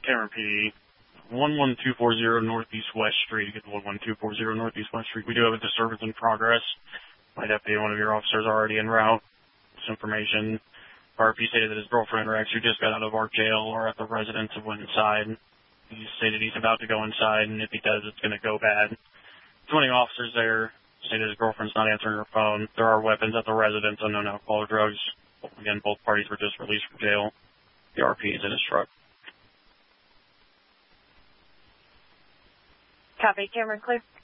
Cameron PD, 11240 Northeast West Street. Get the 11240 Northeast West Street. We do have a disturbance in progress. My deputy and one of your officers are already en route. This information. RP stated that his girlfriend or ex who just got out of our jail or at the residence and went inside. He stated he's about to go inside, and if he does, it's going to go bad. 20 officers there stated his girlfriend's not answering her phone. There are weapons at the residence, unknown alcohol or drugs. Again, both parties were just released from jail. The RP is in his truck. Copy. Cameron clear.